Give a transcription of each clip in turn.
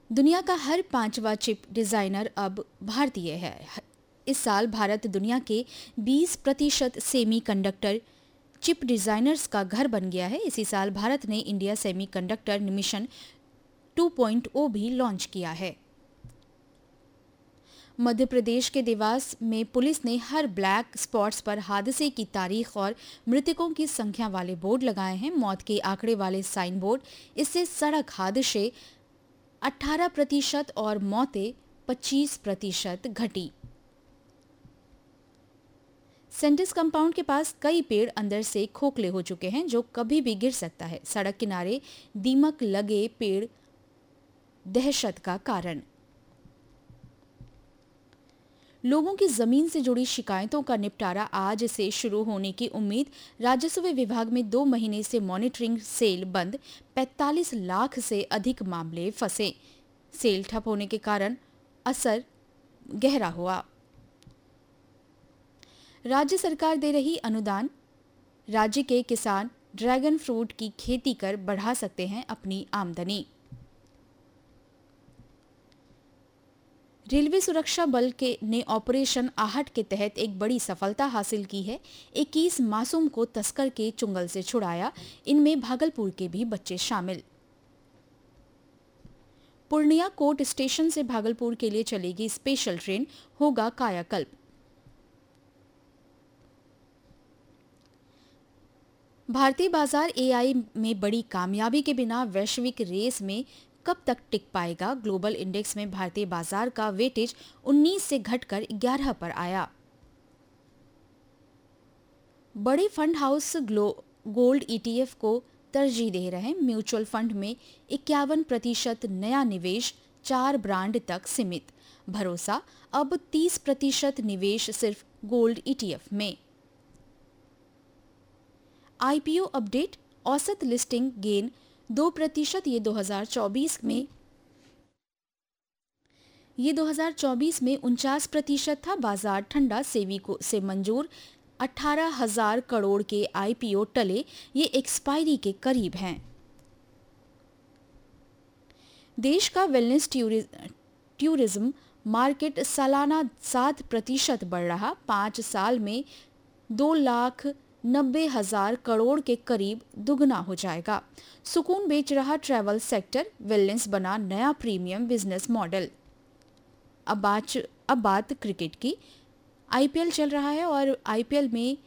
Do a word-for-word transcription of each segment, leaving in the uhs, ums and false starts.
दुनिया का हर पांचवा चिप डिजाइनर अब भारतीय है। इस साल भारत दुनिया के बीस प्रतिशत सेमीकंडक्टर चिप डिजाइनर्स का घर बन गया है। इसी साल भारत ने India semiconductor mission two point ओ भी लॉन्च किया है। मध्य प्रदेश के देवास में पुलिस ने हर ब्लैक स्पॉट्स पर हादसे की तारीख और मृतकों की संख्या वाले बोर्ड लगाए हैं। मौत के आंकड़े वाले साइन बोर्ड, इससे सड़क हादसे अठारह प्रतिशत और मौतें पच्चीस प्रतिशत घटी। सेंटिस कंपाउंड के पास कई पेड़ अंदर से खोखले हो चुके हैं, जो कभी भी गिर सकता है। सड़क किनारे दीमक लगे पेड़ दहशत का कारण। लोगों की जमीन से जुड़ी शिकायतों का निपटारा आज से शुरू होने की उम्मीद। राजस्व विभाग में दो महीने से मॉनिटरिंग सेल बंद, पैंतालीस लाख से अधिक मामले फंसे। सेल ठप होने के कारण असर गहरा हुआ। राज्य सरकार दे रही अनुदान। राज्य के किसान ड्रैगन फ्रूट की खेती कर बढ़ा सकते हैं अपनी आमदनी। रेलवे सुरक्षा बल के ने ऑपरेशन आहट के तहत एक बड़ी सफलता हासिल की है। इक्कीस मासूम को तस्कर के चुंगल से छुड़ाया। इनमें भागलपुर के भी बच्चे शामिल। पूर्णिया कोर्ट स्टेशन से भागलपुर के लिए चलेगी स्पेशल ट्रेन, होगा कायाकल्प। भारतीय बाजार एआई में बड़ी कामयाबी के बिना वैश्विक रेस में कब तक टिक पाएगा। ग्लोबल इंडेक्स में भारतीय बाजार का वेटेज उन्नीस से घटकर ग्यारह पर आया। बड़े फंड हाउस गोल्ड ईटीएफ को तरजीह दे रहे हैं। म्यूचुअल फंड में इक्यावन प्रतिशत नया निवेश, चार ब्रांड तक सीमित। भरोसा, अब तीस प्रतिशत निवेश सिर्फ गोल्ड ईटीएफ में। आईपीओ अपडेट, औसत लिस्टिंग गेन दो प्रतिशत। ये दो हज़ार चौबीस में ये दो हज़ार चौबीस में उनचास प्रतिशत था। बाजार ठंडा, सेबी को से मंजूर अठारह हजार करोड़ के आईपीओ टले, ये एक्सपायरी के करीब हैं। देश का वेलनेस टूरिज्म मार्केट सालाना सात प्रतिशत बढ़ रहा। पांच साल में दो लाख नब्बे हजार करोड़ के करीब दुगना हो जाएगा। सुकून बेच रहा ट्रैवल सेक्टर, वेलनेस बना नया प्रीमियम बिजनेस मॉडल। अब बात अब बात क्रिकेट की। आईपीएल चल रहा है और आईपीएल में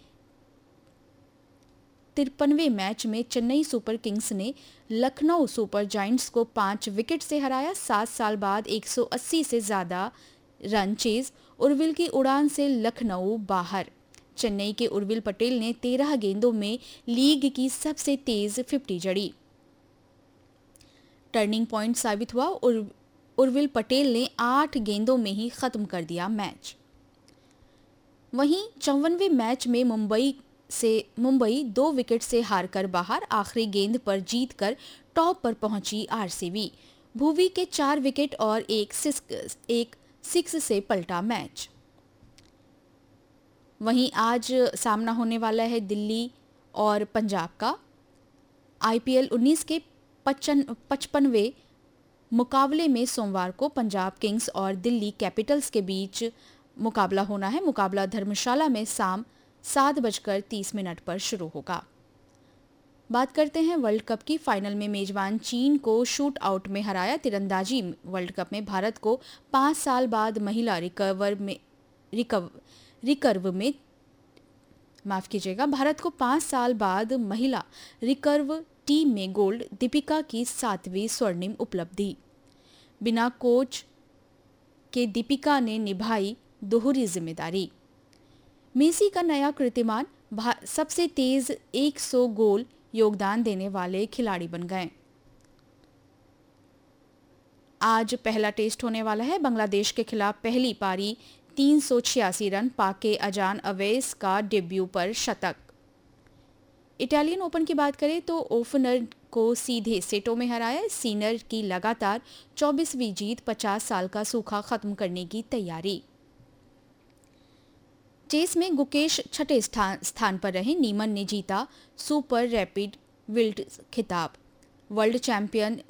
तिरपनवें मैच में चेन्नई सुपर किंग्स ने लखनऊ सुपर जायंट्स को पांच विकेट से हराया। सात साल बाद एक सौ अस्सी से ज्यादा रन चेज, उर्विल की उड़ान से लखनऊ बाहर। चेन्नई के उर्विल पटेल ने तेरह गेंदों में लीग की सबसे तेज फिफ्टी जड़ी। टर्निंग पॉइंट साबित हुआ। उर, उर्विल पटेल ने आठ गेंदों में ही खत्म कर दिया मैच। वहीं चौवनवें मैच में मुंबई से मुंबई दो विकेट से हारकर बाहर। आखिरी गेंद पर जीतकर टॉप पर पहुंची आरसीबी। भुवी के चार विकेट और एक सिक्स एक सिक्स से पलटा मैच। वहीं आज सामना होने वाला है दिल्ली और पंजाब का। आईपीएल उन्नीस के पचपनवें मुकाबले में सोमवार को पंजाब किंग्स और दिल्ली कैपिटल्स के बीच मुकाबला होना है। मुकाबला धर्मशाला में शाम सात बजकर तीस मिनट पर शुरू होगा। बात करते हैं वर्ल्ड कप की। फाइनल में मेजबान चीन को शूट आउट में हराया। तीरंदाजी वर्ल्ड कप में भारत को पांच साल बाद महिला रिकवर में रिकव रिकर्व में माफ कीजिएगा भारत को पांच साल बाद महिला रिकर्व टीम में गोल्ड। दीपिका की सातवीं स्वर्णिम उपलब्धि। बिना कोच के दीपिका ने निभाई दोहरी जिम्मेदारी। मेसी का नया कीर्तिमान, सबसे तेज सौ गोल योगदान देने वाले खिलाड़ी बन गए। आज पहला टेस्ट होने वाला है। बांग्लादेश के खिलाफ पहली पारी तीन सौ छियासी रन। पाक के अजान अवैस का डेब्यू पर शतक। इटालियन ओपन की बात करें तो ओपनर को सीधे सेटों में हराया। सीनर की लगातार चौबीसवीं जीत, पचास साल का सूखा खत्म करने की तैयारी। चेस में गुकेश छठे स्थान, स्थान पर रहे। नीमन ने जीता सुपर रैपिड विल्ट खिताब। World champion